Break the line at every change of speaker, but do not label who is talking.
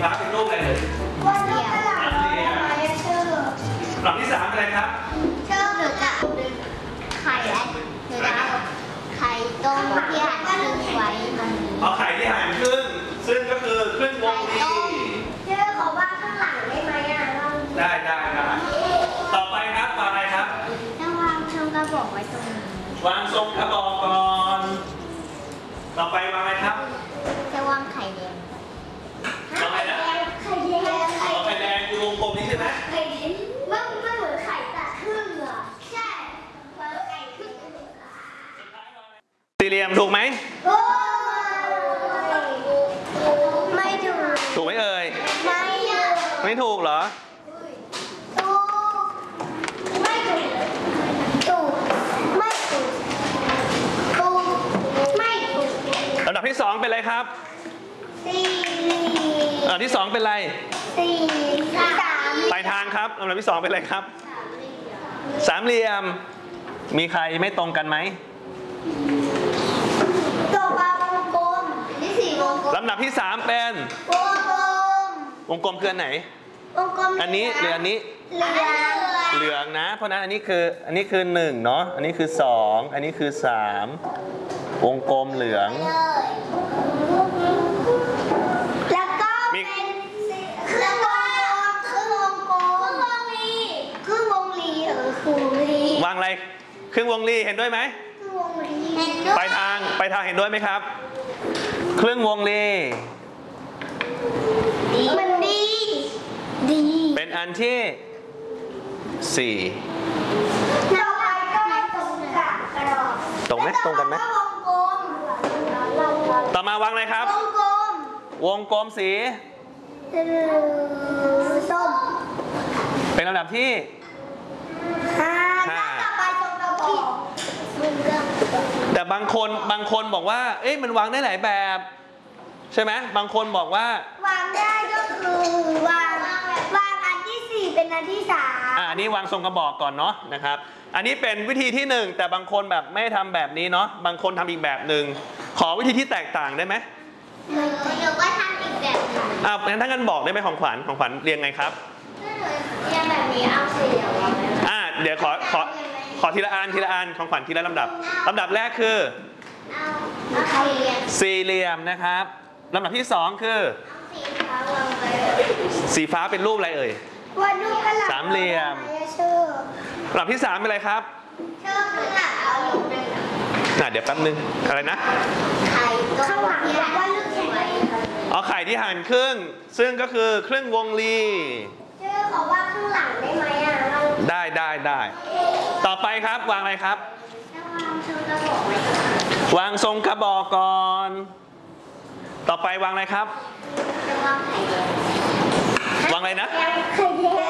ฟ้าเป็นรูปอะไรเลย
วาดรูปกระหล่ำชื่อ
ลำที่3เป็นอะไรครับ
ชื่อหนูจะไข่และหนูจะเอาไข่ต้มที่หั่นครึ่งไว้ตรงนี้
เอาไข่ที่หั่นครึ่งซึ่งก็คือครึ่งวงรี
ชื่อเขาว่าข้างหลังได้ไหมอ่ะ
ได้ต่อไปครับวางอะไรครับ
จะวางทรงกระบอกไว้ตรงนี้
วางทรงกระบอกก่อนต่อไปวางอะไรครับ
จะวางไข่แดง
วางอะไรนะ
ไข่แดง
ไข่แดงคือวงกลมนี้ใช่ไหม
ไข่แดงมันเหมือนไข่ตัดครึ่งเหรอใช่วางไข่ครึ่ง
สี่เหลี่ยมถูกไหม
ไม่ถูก
ถูกไหมเอ่ยไม่ถูกเหรอ
ไม่ถูกไม่ถูก
ลำดับที่2เป็นอะไรครับลำดับที่2เป็นอะไรปลายทางครับลำดับที่2เป็นอะไรครับสามเหลี่ยมมีใครไม่ตรงกันไหม
ตัววงกลมที่4วงกลม
ลำดับที่3เป็นวงกลมคืออันไหนอันนี้หรืออันนี้เหลืองนะเพราะนั้นอันนี้คือ1เนาะอันนี้คือ2อันนี้คือ3วงกลมเหลือง
แล้วก็เป็นครึ่งวงกลมครึ่งวงรี
วางอะไรครึ่งวงรีเห็นด้วยไหมปลายทางเห็นด้วยไหมครับครึ่งวงรี
มันดี
เป็นอันที่4
ต่อไปก็ตรงกับกระดอก
ตรงไหมตรงกันไหมต่อมาวางอะไรครับวงกลมสี
ส้ม
เป็นลำดับที่แต่บางคนบอกว่าเอ๊ะมันวางได้หลายแบบใช่ไหมบางคนบอกว่าว
างได้ก็คือวางอันที่4เป็นอันที่3
อันนี้วางทรงกระบอกก่อนเนาะนะครับอันนี้เป็นวิธีที่1แต่บางคนแบบไม่ทำแบบนี้เนาะบางคนทำอีกแบบหนึ่งขอวิธีที่แตกต่างได้ไหม
เดี๋ยวก็ทำอีกแบบนึง
งั้นถ้างั้นบอกได้ไหมของขวัญเรียงไงครับ
เรียงแบบนี้เอาสี่เหลี่ยม
เดี๋ยวขอทีละอันของขวัญทีละลำดับแรกคือสี่เหลี่ยมนะครับลำดับที่2คือสีฟ้าเป็นรูปอะไรเอ่ยสามเหลี่ยมลำดับที่3เป็นอะไรครับเดี๋ยวแป๊บนึงอะไรนะ
ข้างหลังว่าลูกแข่ง
ไข่ที่หั่นครึ่งซึ่งก็คือครึ่งวงรี
ชื่อเขาว่าข้างหลังได้ไหม
ได้ต่อไปครับวางอะไรครับวางทรงกระบอกก่อนต่อไปวางอะไรครับวางอะไรนะ